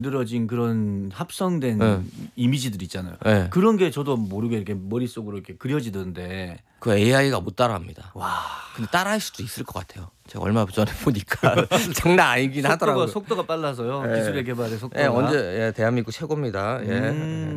만들어진 그런 합성된 네. 이미지들 있잖아요. 네. 그런 게 저도 모르게 이렇게 머릿속으로 이렇게 그려지던데. 그 AI가 못 따라합니다. 와. 근데 따라할 수도 있을 것 같아요. 제가 얼마 전에 보니까 장난 아니긴 하더라고요. 속도가 빨라서요. 예. 기술의 개발의 속도가. 예, 언제 예, 대한민국 최고입니다. 예.